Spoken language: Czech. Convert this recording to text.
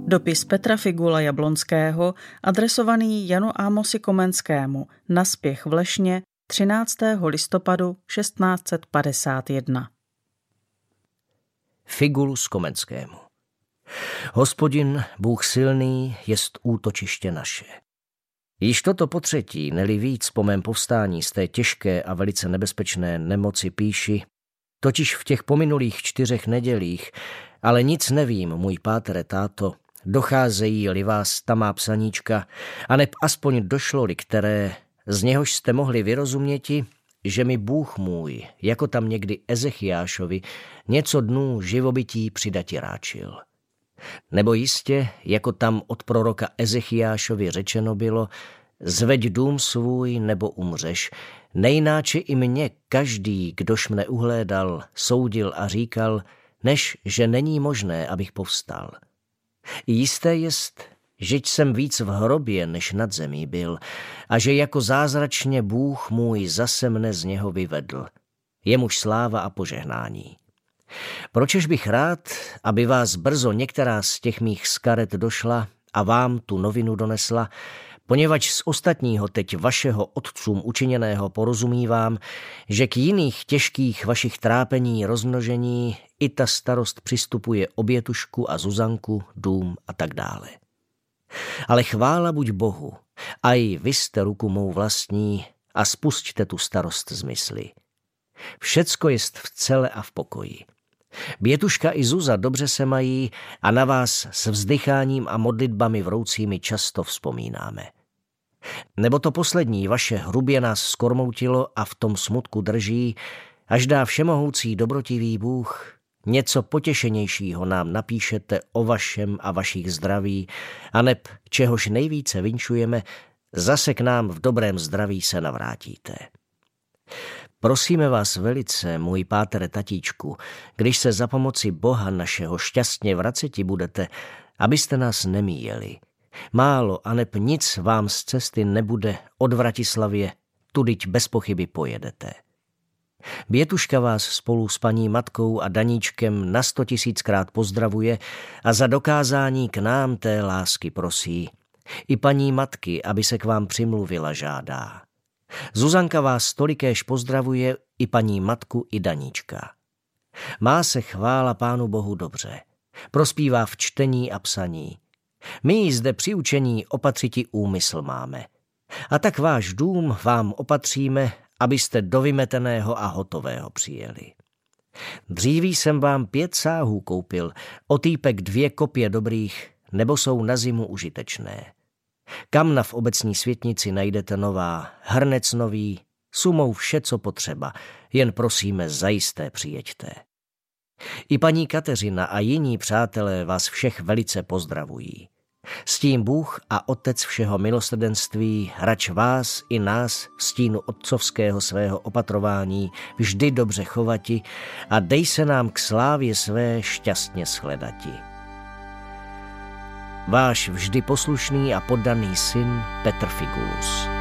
Dopis Petra Figula Jablonského, adresovaný Janu Ámosi Komenskému, na Spěch v Lešně 13. listopadu 1651. Figulus Komenskému. Hospodin, Bůh silný, jest útočiště naše. Již toto potřetí, neli víc po mém povstání z té těžké a velice nebezpečné nemoci píši, totiž v těch pominulých 4 nedělích, ale nic nevím, můj pátere, táto, docházejí-li vás ta má psaníčka, aneb aspoň došlo-li které, z něhož jste mohli vyrozuměti, že mi Bůh můj, jako tam někdy Ezechiášovi, něco dnů živobytí přidati ráčil. Nebo jistě, jako tam od proroka Ezechiášovi řečeno bylo, zveď dům svůj nebo umřeš, nejnáče i mě každý, kdož mne uhlédal, soudil a říkal, než že není možné, abych povstal. Jisté jest, žeť jsem víc v hrobě, než nad zemí byl, a že jako zázračně Bůh můj zase mne z něho vyvedl. Jemuž sláva a požehnání. Pročež bych rád, aby vás brzo některá z těch mých skaret došla a vám tu novinu donesla, poněvadž z ostatního teď vašeho otcům učiněného porozumívám, že k jiných těžkých vašich trápení rozmnožení i ta starost přistupuje obětušku a Zuzanku, dům a tak dále. Ale chvála buď Bohu, a i vy jste ruku mou vlastní a spusťte tu starost z mysli. Všecko jest v cele a v pokoji. Bětuška i Zuza dobře se mají a na vás s vzdycháním a modlitbami vroucími často vzpomínáme. Nebo to poslední vaše hrubě nás skormoutilo a v tom smutku drží, až dá všemohoucí dobrotivý Bůh, něco potěšenějšího nám napíšete o vašem a vašich zdraví, aneb čehož nejvíce vinčujeme, zase k nám v dobrém zdraví se navrátíte. Prosíme vás velice, můj pátere tatíčku, když se za pomoci Boha našeho šťastně vraceti budete, abyste nás nemíjeli. Málo, aneb nic vám z cesty nebude od Vratislavě, tudyť bez pochyby pojedete. Bětuška vás spolu s paní matkou a Daníčkem na 100 000krát pozdravuje a za dokázání k nám té lásky prosí. I paní matky, aby se k vám přimluvila, žádá. Zuzanka vás tolikéž pozdravuje, i paní matku, i Daníčka. Má se chvála Pánu Bohu dobře. Prospívá v čtení a psaní. My jí zde při učení opatřiti úmysl máme. A tak váš dům vám opatříme, abyste do vymeteného a hotového přijeli. Dříví jsem vám 5 sáhů koupil, otýpek 2 kopě dobrých, nebo jsou na zimu užitečné. Kamna v obecní světnici najdete nová, hrnec nový, sumou vše, co potřeba, jen prosíme zajisté přijeďte. I paní Kateřina a jiní přátelé vás všech velice pozdravují. S tím Bůh a Otec všeho milosrdenství rač vás i nás v stínu otcovského svého opatrování vždy dobře chovati a dej se nám k slávě své šťastně shledati. Váš vždy poslušný a poddaný syn Petr Figulus.